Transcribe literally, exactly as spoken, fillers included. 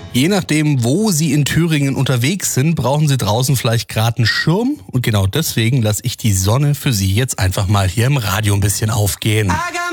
Je nachdem, wo Sie in Thüringen unterwegs sind, brauchen Sie draußen vielleicht gerade einen Schirm. Und genau deswegen lasse ich die Sonne für Sie jetzt einfach mal hier im Radio ein bisschen aufgehen.